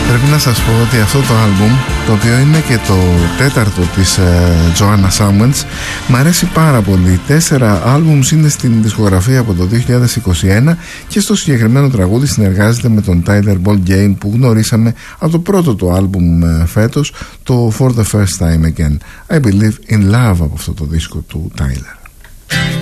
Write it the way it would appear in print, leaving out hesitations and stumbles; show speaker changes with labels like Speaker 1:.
Speaker 1: Πρέπει να σας πω ότι αυτό το άλμπουμ, το οποίο είναι και το τέταρτο της Joanna Samuels, μ' αρέσει πάρα πολύ. 4 άλμπουμς είναι στην δισκογραφία από το 2021 και στο συγκεκριμένο τραγούδι συνεργάζεται με τον Tyler Ballgame που γνωρίσαμε από το πρώτο του άλμπουμ φέτος, το For the First Time Again. I Believe in Love, από αυτό το δίσκο του Tyler.